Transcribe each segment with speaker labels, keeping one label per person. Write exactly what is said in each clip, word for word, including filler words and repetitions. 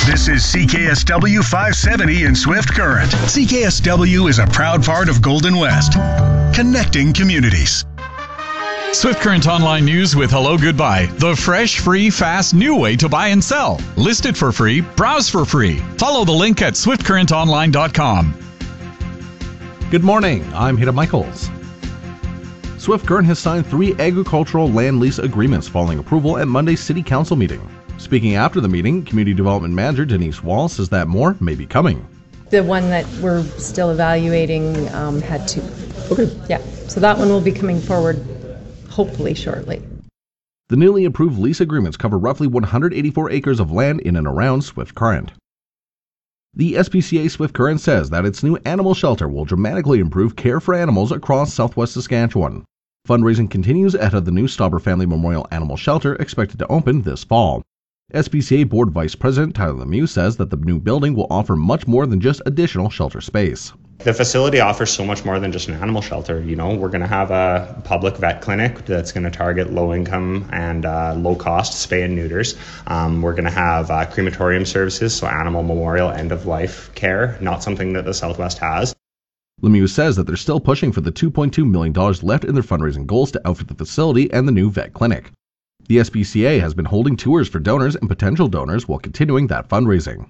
Speaker 1: This is C K S W five seventy in Swift Current. C K S W is a proud part of Golden West, connecting communities.
Speaker 2: Swift Current Online News with Hello Goodbye. The fresh, free, fast, new way to buy and sell. List it for free. Browse for free. Follow the link at swift current online dot com.
Speaker 3: Good morning. I'm Hida Michaels. Swift Current has signed three agricultural land lease agreements following approval at Monday's City Council meeting. Speaking after the meeting, Community Development Manager Denise Wall says that more may be coming.
Speaker 4: The one that we're still evaluating um, had two.
Speaker 3: Okay.
Speaker 4: Yeah, so that one will be coming forward hopefully shortly.
Speaker 3: The newly approved lease agreements cover roughly one hundred eighty-four acres of land in and around Swift Current. The S P C A Swift Current says that its new animal shelter will dramatically improve care for animals across southwest Saskatchewan. Fundraising continues ahead of the new Stauber Family Memorial Animal Shelter expected to open this fall. S P C A Board Vice President Tyler Lemieux says that the new building will offer much more than just additional shelter space.
Speaker 5: The facility offers so much more than just an animal shelter. You know, we're going to have a public vet clinic that's going to target low-income and uh, low-cost spay and neuters. Um, we're going to have uh, crematorium services, so animal memorial end-of-life care, not something that the Southwest has.
Speaker 3: Lemieux says that they're still pushing for the two point two million dollars left in their fundraising goals to outfit the facility and the new vet clinic. The S P C A has been holding tours for donors and potential donors while continuing that fundraising.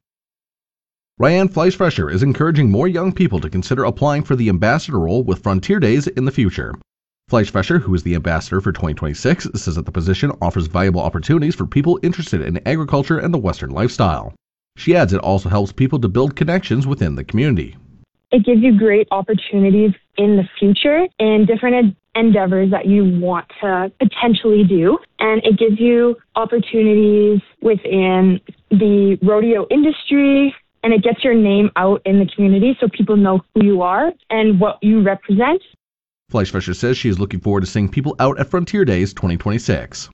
Speaker 3: Ryan Fleischfresher is encouraging more young people to consider applying for the ambassador role with Frontier Days in the future. Fleischfresher, who is the ambassador for twenty twenty-six, says that the position offers valuable opportunities for people interested in agriculture and the Western lifestyle. She adds it also helps people to build connections within the community.
Speaker 6: It gives you great opportunities in the future and different ed- endeavors that you want to potentially do. And it gives you opportunities within the rodeo industry, and it gets your name out in the community so people know who you are and what you represent.
Speaker 3: Fleischfresher says she is looking forward to seeing people out at Frontier Days twenty twenty-six.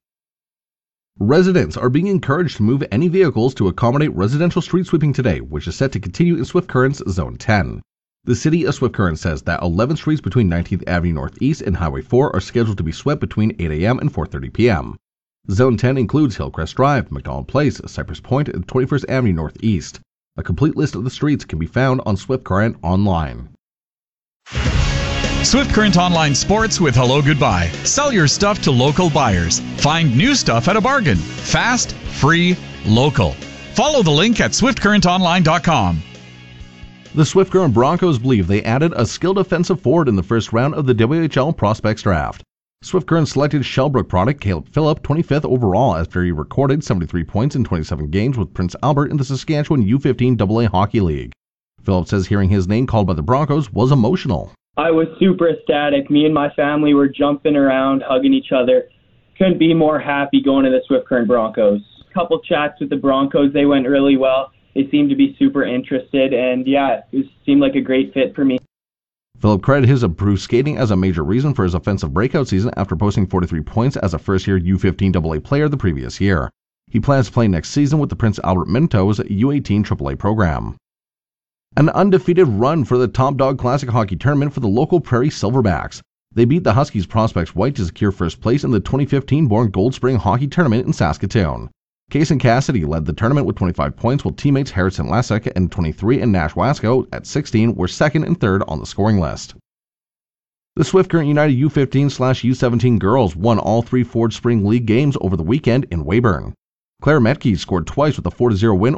Speaker 3: Residents are being encouraged to move any vehicles to accommodate residential street sweeping today, which is set to continue in Swift Current's Zone ten. The City of Swift Current says that eleven streets between nineteenth Avenue Northeast and Highway four are scheduled to be swept between eight a.m. and four thirty p.m. Zone ten includes Hillcrest Drive, McDonald Place, Cypress Point, and twenty-first Avenue Northeast. A complete list of the streets can be found on Swift Current online.
Speaker 2: Swift Current Online Sports with Hello Goodbye. Sell your stuff to local buyers. Find new stuff at a bargain. Fast, free, local. Follow the link at swift current online dot com.
Speaker 3: The Swift Current Broncos believe they added a skilled offensive forward in the first round of the W H L Prospects Draft. Swift Current selected Shellbrook product Caleb Phillip twenty-fifth overall after he recorded seventy-three points in twenty-seven games with Prince Albert in the Saskatchewan U fifteen double A Hockey League. Phillip says hearing his name called by the Broncos was emotional.
Speaker 7: I was super ecstatic. Me and my family were jumping around, hugging each other. Couldn't be more happy going to the Swift Current Broncos. Couple chats with the Broncos, they went really well. They seemed to be super interested, and yeah, it seemed like a great fit for me.
Speaker 3: Phillip credited his improved skating as a major reason for his offensive breakout season after posting forty-three points as a first-year U fifteen double A player the previous year. He plans to play next season with the Prince Albert Mintos U eighteen triple A program. An undefeated run for the Top Dog Classic Hockey Tournament for the local Prairie Silverbacks. They beat the Huskies Prospects White to secure first place in the twenty fifteen-born Gold Spring Hockey Tournament in Saskatoon. Kason Cassidy led the tournament with twenty-five points, while teammates Harrison Lessek at twenty-three and Nash Wasco at sixteen were second and third on the scoring list. The Swift Current United U fifteen slash U seventeen girls won all three Ford Spring League games over the weekend in Weyburn. Claire Metke scored twice with a four to zero win